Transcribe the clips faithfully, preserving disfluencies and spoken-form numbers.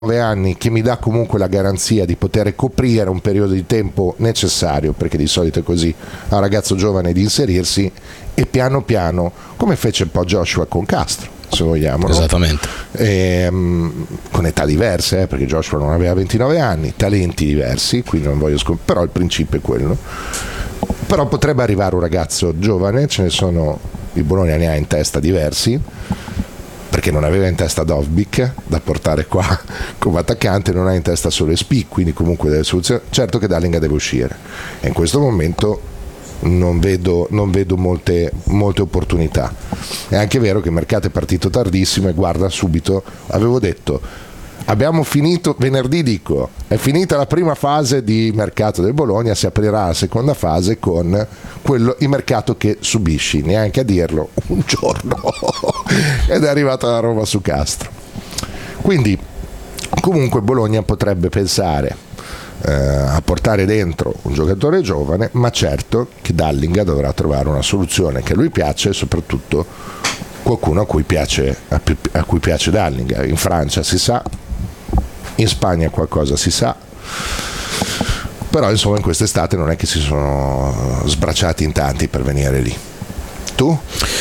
anni, che mi dà comunque la garanzia di poter coprire un periodo di tempo necessario, perché di solito è così, a un ragazzo giovane di inserirsi, e piano piano, come fece un po' Joshua con Castro, se vogliamo, no? Esattamente. E, um, con età diverse, eh, perché Joshua non aveva ventinove anni, talenti diversi, quindi non voglio scop- però il principio è quello. Però potrebbe arrivare un ragazzo giovane, ce ne sono, il Bologna ne ha in testa diversi, perché non aveva in testa Dovbyk da portare qua come attaccante, non ha in testa solo Espì, quindi comunque deve soluzione. Certo che Dallinga deve uscire, e in questo momento non vedo, non vedo molte, molte opportunità. È anche vero che il mercato è partito tardissimo e guarda subito, avevo detto abbiamo finito venerdì, dico è finita la prima fase di mercato del Bologna, si aprirà la seconda fase con quello, il mercato che subisci, neanche a dirlo, un giorno ed è arrivata la Roma su Castro. Quindi comunque Bologna potrebbe pensare eh, a portare dentro un giocatore giovane, ma certo che Dallinga dovrà trovare una soluzione che a lui piace e soprattutto qualcuno a cui piace, a cui piace Dallinga. In Francia si sa, in Spagna qualcosa si sa, però insomma in quest'estate non è che si sono sbracciati in tanti per venire lì. Tu?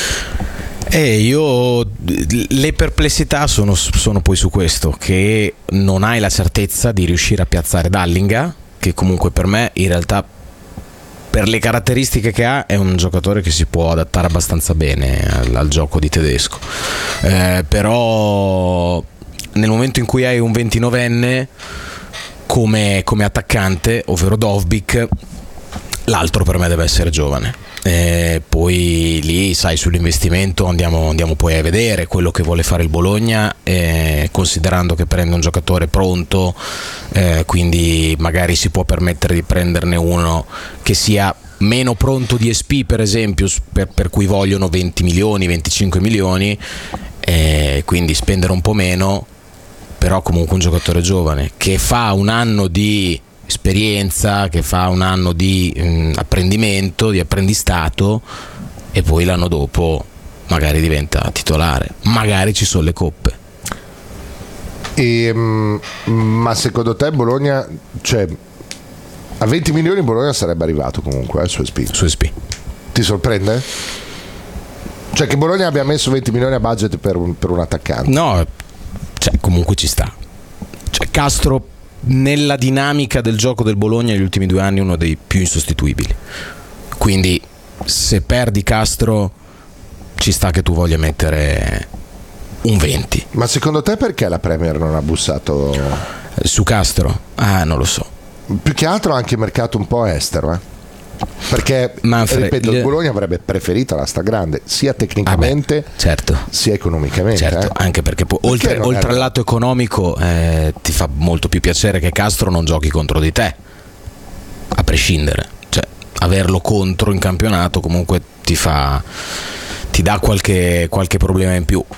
Eh, io le perplessità sono, sono poi su questo, che non hai la certezza di riuscire a piazzare Dallinga, che comunque per me in realtà, per le caratteristiche che ha, è un giocatore che si può adattare abbastanza bene al, al gioco di tedesco, eh, però nel momento in cui hai un ventinovenne come, come attaccante, ovvero Dovbyk, l'altro per me deve essere giovane. E poi lì, sai, sull'investimento andiamo, andiamo poi a vedere quello che vuole fare il Bologna, eh, considerando che prende un giocatore pronto, eh, quindi magari si può permettere di prenderne uno che sia meno pronto di Espì, per esempio, per, per cui vogliono venti milioni, venticinque milioni, eh, quindi spendere un po' meno, però comunque un giocatore giovane che fa un anno di esperienza, che fa un anno di mh, apprendimento, di apprendistato, e poi l'anno dopo magari diventa titolare, magari ci sono le coppe. E, mh, ma secondo te Bologna, cioè a venti milioni Bologna sarebbe arrivato comunque eh, su Espì? Su Espì. Ti sorprende? Cioè che Bologna abbia messo venti milioni a budget per un, per un attaccante? No, cioè comunque ci sta. Cioè Castro nella dinamica del gioco del Bologna negli ultimi due anni è uno dei più insostituibili, quindi se perdi Castro ci sta che tu voglia mettere un venti. Ma secondo te perché la Premier non ha bussato su Castro? Ah, non lo so. Più che altro anche il mercato un po' estero, eh? Perché Manfred, ripeto, il Bologna avrebbe preferito la stragrande sia tecnicamente ah beh, certo. sia economicamente, certo, eh? Anche perché poi, oltre, oltre al lato economico eh, ti fa molto più piacere che Castro non giochi contro di te, a prescindere, cioè averlo contro in campionato comunque ti fa, ti dà qualche, qualche problema in più.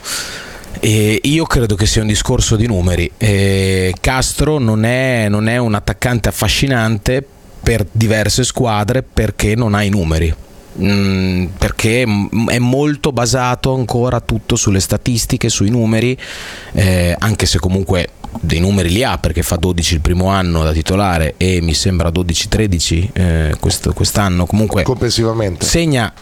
E io credo che sia un discorso di numeri. E Castro non è, non è un attaccante affascinante per diverse squadre perché non ha i numeri, mm, perché è molto basato ancora tutto sulle statistiche, sui numeri, eh, anche se comunque dei numeri li ha, perché fa dodici il primo anno da titolare e mi sembra dodici tredici eh, questo, quest'anno, comunque complessivamente segna,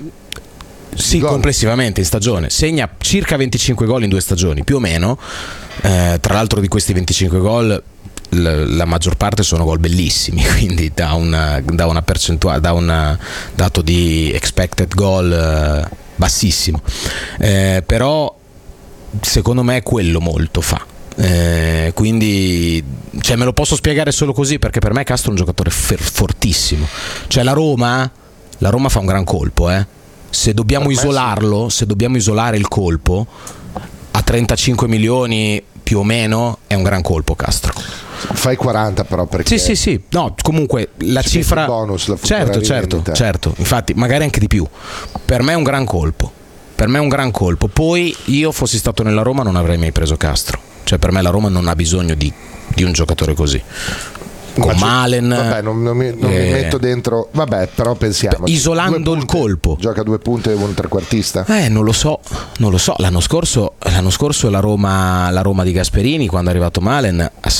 sì, gol. Complessivamente in stagione segna circa venticinque gol in due stagioni più o meno, eh, tra l'altro di questi venticinque gol la maggior parte sono gol bellissimi, quindi da una, da una percentuale, da un dato di expected goal eh, bassissimo, eh, però secondo me quello molto fa, eh, quindi cioè, me lo posso spiegare solo così, perché per me Castro è un giocatore fer- fortissimo, cioè la Roma la Roma fa un gran colpo, eh. se dobbiamo per isolarlo sì. se dobbiamo isolare il colpo a trentacinque milioni più o meno è un gran colpo Castro. Fai quaranta però, perché sì sì sì no comunque la ci cifra bonus, la certo certo certo infatti magari anche di più, per me è un gran colpo, per me è un gran colpo. Poi io fossi stato nella Roma non avrei mai preso Castro, cioè per me la Roma non ha bisogno di, di un giocatore così. con Ma Malen. Vabbè, non, non, mi, non eh, mi metto dentro. Vabbè, però pensiamo. Isolando il colpo. Gioca due punte e un trequartista? Eh, non lo so, non lo so. L'anno scorso, l'anno scorso la Roma, la Roma di Gasperini, quando è arrivato Malen, ha